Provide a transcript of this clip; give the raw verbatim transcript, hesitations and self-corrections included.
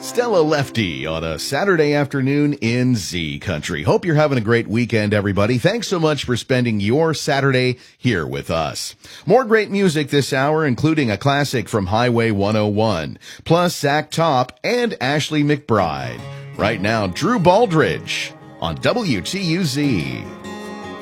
Stella Lefty on a Saturday afternoon in Z Country. Hope you're having a great weekend, everybody. Thanks so much for spending your Saturday here with us. More great music this hour, including a classic from Highway one oh one, plus Zach Top and Ashley McBride. Right now, Drew Baldridge on W T U Z.